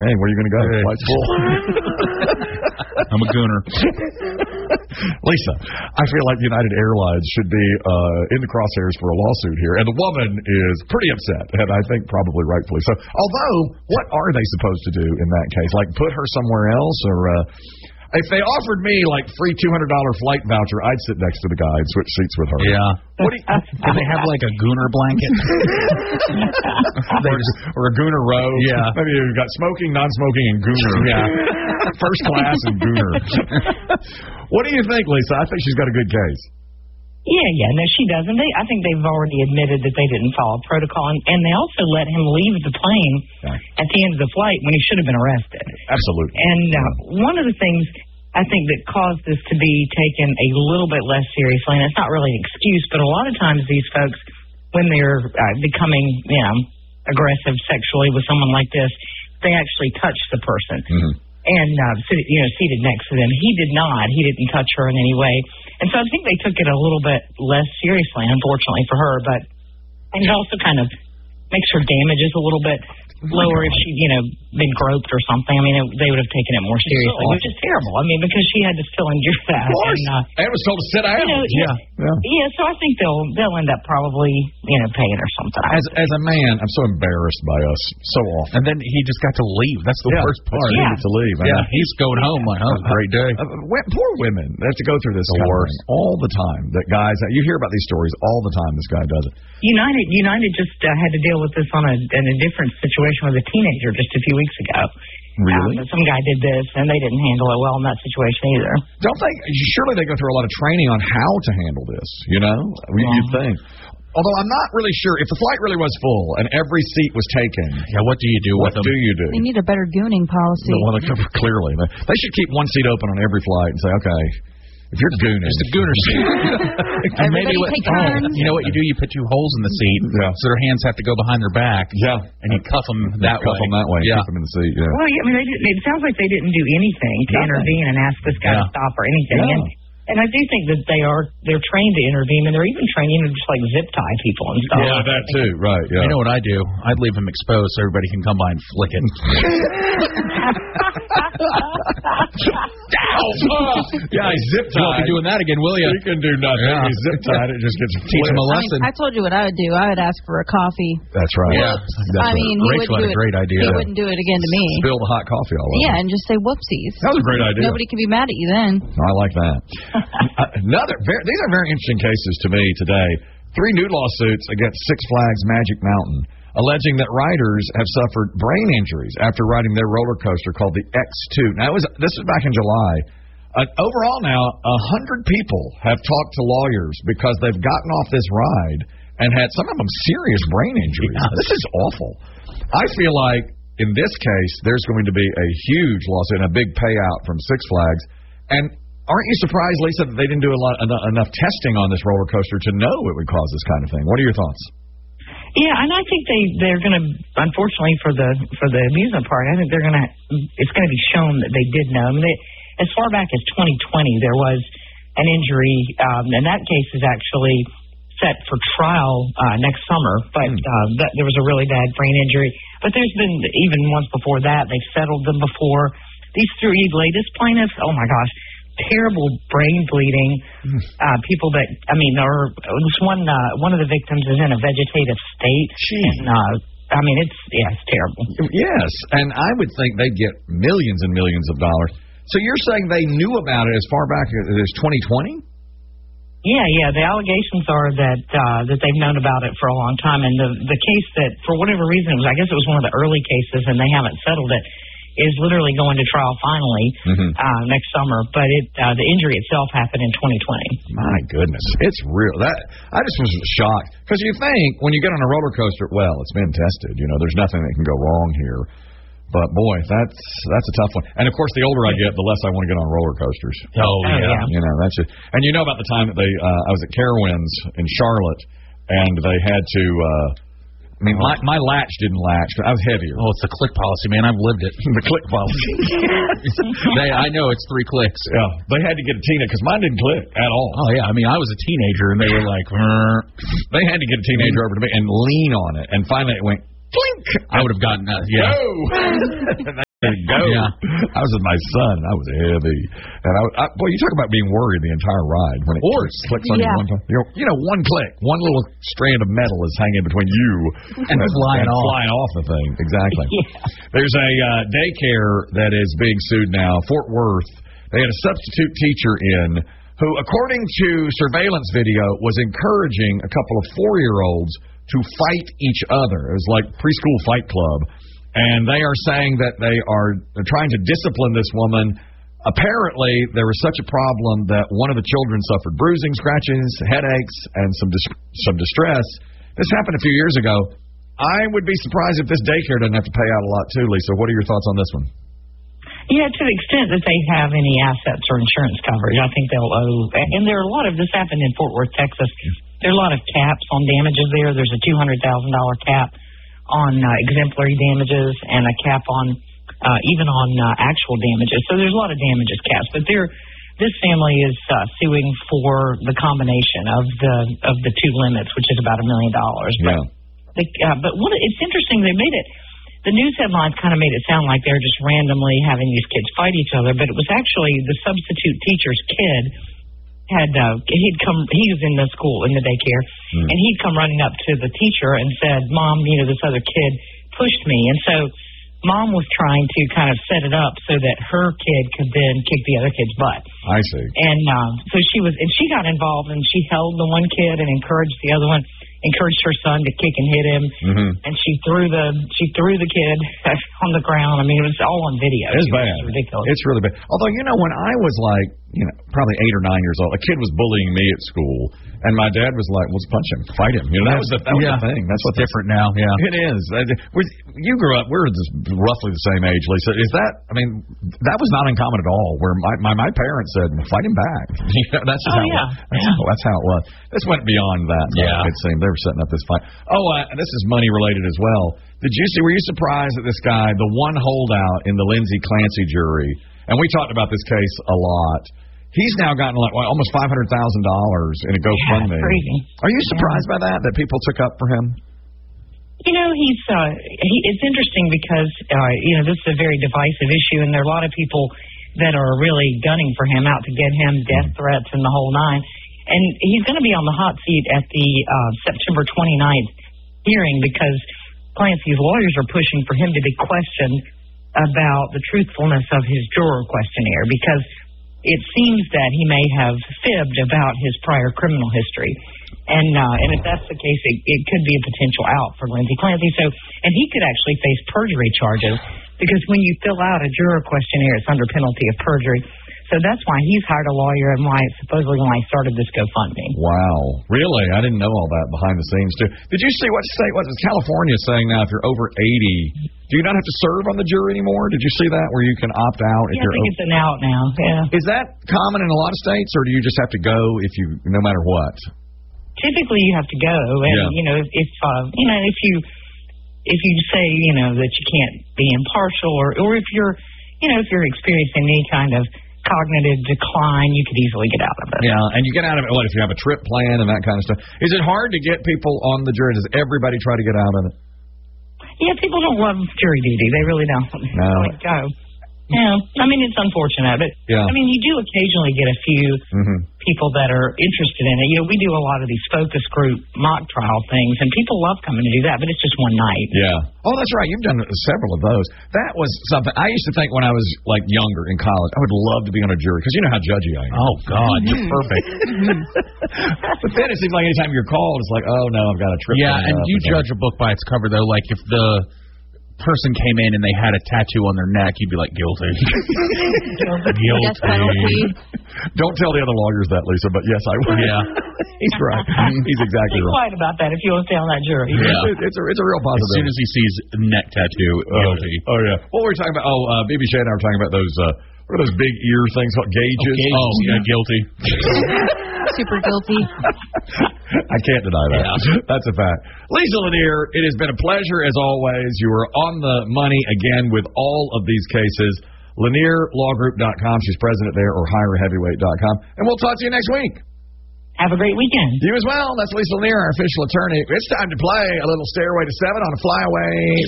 Hey, where are you going to go? Hey. Flight's full. I'm a gooner. Lisa, I feel like United Airlines should be in the crosshairs for a lawsuit here. And the woman is pretty upset, and I think probably rightfully so. Although, what are they supposed to do in that case? Like put her somewhere else? Or if they offered me like free $200 flight voucher, I'd sit next to the guy and switch seats with her. Yeah. What do you, can they have like a gooner blanket? or a gooner row? Yeah. Maybe you've got smoking, non-smoking, and gooner. Yeah. First class and gooner. What do you think, Lisa? I think she's got a good case. Yeah, no, she doesn't. I think they've already admitted that they didn't follow protocol, and they also let him leave the plane at the end of the flight when he should have been arrested. Absolutely. And one of the things I think that caused this to be taken a little bit less seriously, and it's not really an excuse, but a lot of times these folks, when they're becoming, aggressive sexually with someone like this, they actually touch the person. Mm-hmm. And, seated next to them. He did not. He didn't touch her in any way. And so I think they took it a little bit less seriously, unfortunately for her. But it also kind of makes her damages a little bit lower if she'd, been groped or something. I mean, they would have taken it more seriously, which is terrible. I mean, because she had to still endure that. Of course. And was told to sit down. Yeah, so I think they'll end up probably, paying her something. As a man, I'm so embarrassed by us so often. And then he just got to leave. That's the worst part. He needed to leave. Yeah, he's going home like, great day. Poor women. They have to go through this all the time. That guys, you hear about these stories all the time. This guy does it. United just had to deal with this in a different situation with a teenager just a few weeks ago. Really? Some guy did this, and they didn't handle it well in that situation either. Surely they go through a lot of training on how to handle this, you think. Although I'm not really sure, if the flight really was full and every seat was taken, what do you do with them? What do you do? They need a better gooning policy. Clearly. They should keep one seat open on every flight and say, okay, if you're gooning. It's the gooner seat. Everybody take turns. You know what you do? You put two holes in the seat, so their hands have to go behind their back. Yeah. And you cuff them that way. Yeah. Keep them in the seat, yeah. Well, I mean, it sounds like they didn't do anything to intervene and ask this guy to stop or anything. Yeah. And I do think that they're trained to intervene, and they're even trained to just like zip tie people and stuff. Yeah, that too, right? Yeah. You know what I do? I'd leave them exposed so everybody can come by and flick it. Yeah, I zip tie. You won't be doing that again, will you? You can do nothing. Yeah. You zip tied, it just gets teach them a lesson. I told you what I would do. I would ask for a coffee. That's right. Yeah. Rachel had a great idea. He wouldn't do it again to me. Spill the hot coffee all over. Yeah, and just say whoopsies. That was a great idea. Nobody can be mad at you then. I like that. These are very interesting cases to me today. 3 new lawsuits against Six Flags Magic Mountain, alleging that riders have suffered brain injuries after riding their roller coaster called the X2. Now, this was back in July. Overall now, 100 people have talked to lawyers because they've gotten off this ride and had some of them serious brain injuries. Yeah. This is awful. I feel like in this case, there's going to be a huge lawsuit and a big payout from Six Flags. And aren't you surprised, Lisa, that they didn't do enough testing on this roller coaster to know it would cause this kind of thing? What are your thoughts? Yeah, and I think they're going to, unfortunately for the amusement park, I think it's going to be shown that they did know. I mean, as far back as 2020, there was an injury, and that case is actually set for trial next summer, but there was a really bad brain injury. But there's been even ones before that. They've settled them before. These 3 latest plaintiffs, oh my gosh, terrible brain bleeding. People that, one of the victims is in a vegetative state. And, it's terrible. Yes, and I would think they'd get millions and millions of dollars. So you're saying they knew about it as far back as 2020? Yeah. The allegations are that they've known about it for a long time, and the case that, for whatever reason, I guess it was one of the early cases, and they haven't settled it, is literally going to trial finally next summer. But the injury itself happened in 2020. My goodness, it's real. I just was shocked because you think when you get on a roller coaster, well, it's been tested. There's nothing that can go wrong here. But boy, that's a tough one. And of course, the older I get, the less I want to get on roller coasters. Oh yeah. That's it. And about the time that I was at Carowinds in Charlotte, and they had to. My latch didn't latch. I was heavier. Oh, it's the click policy, man. I've lived it. The click policy. I know it's 3 clicks. Yeah, they had to get a teenager because mine didn't click at all. Oh yeah, I was a teenager, and they were like, they had to get a teenager over to me and lean on it, and finally it went. Clink! I would have gotten that. Yeah. No. go. Yeah. I was with my son, and I was heavy. And boy, you talk about being worried the entire ride when it clicks on you one time. One click, one little strand of metal is hanging between you and flying off the thing. Exactly. There's a daycare that is being sued now, Fort Worth. They had a substitute teacher in who, according to surveillance video, was encouraging a couple of 4-year-olds to fight each other. It was like preschool fight club. And they are saying that they're trying to discipline this woman. Apparently, there was such a problem that one of the children suffered bruising, scratches, headaches, and some distress. This happened a few years ago. I would be surprised if this daycare doesn't have to pay out a lot, too, Lisa. What are your thoughts on this one? Yeah, to the extent that they have any assets or insurance coverage, I think they'll owe. And there are a lot of, this happened in Fort Worth, Texas. There are a lot of caps on damages there. There's a $200,000 cap on exemplary damages and a cap on even on actual damages. So there's a lot of damages caps. But this family is suing for the combination of the two limits, which is about $1 million. But it's interesting. They made it. The news headlines kind of made it sound like they're just randomly having these kids fight each other, but it was actually the substitute teacher's kid he was in the school, in the daycare, and he'd come running up to the teacher and said, "Mom, this other kid pushed me." And so Mom was trying to kind of set it up so that her kid could then kick the other kid's butt. I see. And so she got involved, and she held the one kid and encouraged the other one. Encouraged her son to kick and hit him, and she threw the kid on the ground. I mean, it was all on video. It's bad. It's ridiculous. It's really bad. Although, when I was probably 8 or 9 years old, a kid was bullying me at school, and my dad was like, "Let's punch him, fight him." That was the thing. That's what's different now. Yeah, it is. You grew up. We're roughly the same age, Lisa. Is that? I mean, that was not uncommon at all. Where my parents said, "Fight him back." That's just that's how it was. This went beyond that. It seemed they were setting up this fight. And this is money related as well. Were you surprised that this guy, the one holdout in the Lindsay Clancy jury, and we talked about this case a lot, he's now gotten almost $500,000 in a GoFundMe. Crazy. Are you surprised by that people took up for him? It's interesting because this is a very divisive issue, and there are a lot of people that are really gunning for him, out to get him, death threats and the whole nine. And he's going to be on the hot seat at the September 29th hearing because Clancy's lawyers are pushing for him to be questioned about the truthfulness of his juror questionnaire, because it seems that he may have fibbed about his prior criminal history. And if that's the case, it could be a potential out for Lindsay Clancy. And he could actually face perjury charges, because when you fill out a juror questionnaire, it's under penalty of perjury. So that's why he's hired a lawyer, and supposedly when I started this GoFundMe. Wow. Really? I didn't know all that behind the scenes, too. Did you see what state was California saying now if you're over 80, do you not have to serve on the jury anymore? Did you see that, where you can opt out? I think it's an out now, yeah. Is that common in a lot of states, or do you just have to go no matter what? Typically you have to go, and if you say that you can't be impartial, or if you're experiencing any kind of cognitive decline, you could easily get out of it. Yeah, and you get out of it, if you have a trip plan and that kind of stuff. Is it hard to get people on the jury? Does everybody try to get out of it? Yeah, people don't love jury duty. They really don't. No. Go. Yeah, I mean, it's unfortunate, but I mean, you do occasionally get a few people that are interested in it. We do a lot of these focus group mock trial things, and people love coming to do that, but it's just one night. Yeah. Oh, that's right. You've done several of those. That was something I used to think when I was younger in college. I would love to be on a jury, because you know how judgy I am. Oh God, you're perfect. But then it seems like anytime you're called, it's like, oh no, I've got a trip. Yeah, and you judge a book by its cover, though. Like if the person came in and they had a tattoo on their neck, you'd be like, guilty. Guilty. Don't tell the other lawyers that, Lisa, but yes, I would. Yeah. He's right. He's exactly Be right. quiet about that if you want to stay on that jury. Yeah. It's a real positive. As soon as he sees neck tattoo, guilty. Oh, yeah. What were we talking about? BB Shea and I were talking about those, what are those big ear things called? Gauges? Yeah, guilty. Super guilty. I can't deny that. Yeah. That's a fact. Lisa Lanier, it has been a pleasure as always. You are on the money again with all of these cases. LanierLawGroup.com. She's president there, or HireAHeavyweight.com. And we'll talk to you next week. Have a great weekend. You as well. That's Lisa Lanier, our official attorney. It's time to play a little Stairway to 7 on a flyaway.